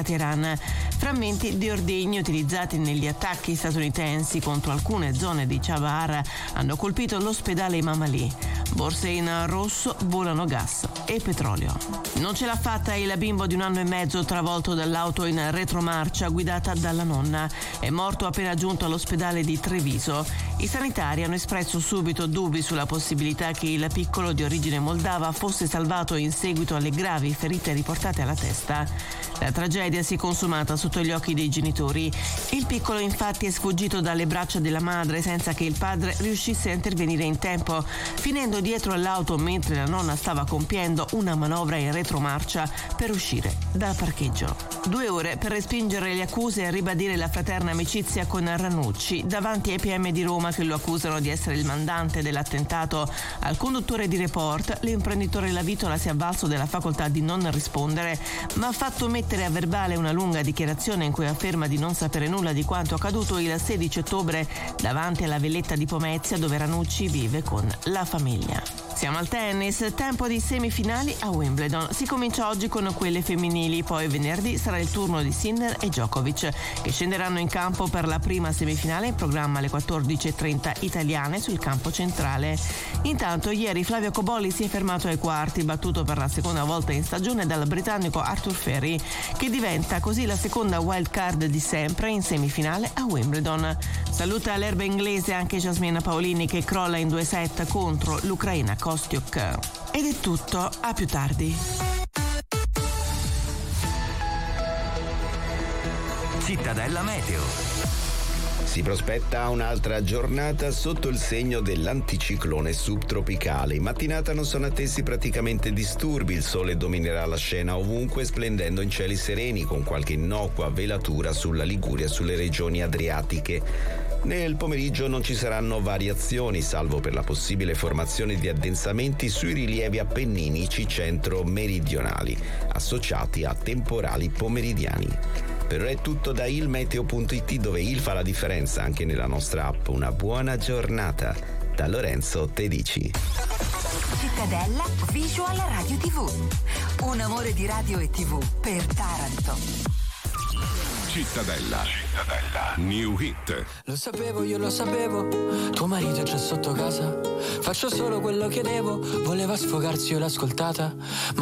a Teheran. Frammenti di ordigni utilizzati negli attacchi statunitensi contro alcune zone di Chabahar hanno colpito l'ospedale Imam Ali. Borse in rosso, volano gas e petrolio. Non ce l'ha fatta il bimbo di 1 anno e mezzo travolto dall'auto in retromarcia guidata dalla nonna. È morto appena giunto all'ospedale di Treviso. I sanitari hanno espresso subito dubbi sulla possibilità che il piccolo di origine moldava fosse salvato in seguito alle gravi ferite riportate alla testa. La tragedia si è consumata sotto gli occhi dei genitori. Il piccolo infatti è sfuggito dalle braccia della madre senza che il padre riuscisse a intervenire in tempo, finendo dietro all'auto mentre la nonna stava compiendo una manovra in retromarcia per uscire dal parcheggio. 2 ore per respingere le accuse e ribadire la fraterna amicizia con Ranucci davanti ai PM di Roma che lo accusano di essere il mandante dell'attentato. Al conduttore di Report, l'imprenditore La Vitola si è avvalso della facoltà di non rispondere, ma ha fatto mettere a verbale una lunga dichiarazione in cui afferma di non sapere nulla di quanto accaduto il 16 ottobre davanti alla villetta di Pomezia dove Ranucci vive con la famiglia. Siamo al tennis, tempo di semifinali a Wimbledon. Si comincia oggi con quelle femminili, poi venerdì sarà il turno di Sinner e Djokovic, che scenderanno in campo per la prima semifinale in programma alle 14:30 italiane sul campo centrale. Intanto ieri Flavio Cobolli si è fermato ai quarti, battuto per la seconda volta in stagione dal britannico Arthur Ferry, che diventa così la seconda wild card di sempre in semifinale a Wimbledon. Saluta all'erba inglese anche Jasmina Paolini, che crolla in 2 set contro l'Ucraina Kostyuk. Ed è tutto, a più tardi. Cittadella Meteo. Si prospetta un'altra giornata sotto il segno dell'anticiclone subtropicale. In mattinata non sono attesi praticamente disturbi, il sole dominerà la scena ovunque splendendo in cieli sereni con qualche innocua velatura sulla Liguria e sulle regioni adriatiche. Nel pomeriggio non ci saranno variazioni, salvo per la possibile formazione di addensamenti sui rilievi appenninici centro-meridionali, associati a temporali pomeridiani. Per ora è tutto da ilmeteo.it, dove il fa la differenza anche nella nostra app. Una buona giornata da Lorenzo Tedici. Cittadella Visual Radio TV. Un amore di radio e TV per Taranto. Cittadella. New Hit. Lo sapevo, io lo sapevo. Tuo marito è già sotto casa. Faccio solo quello che devo. Voleva sfogarsi, io l'ho ascoltata.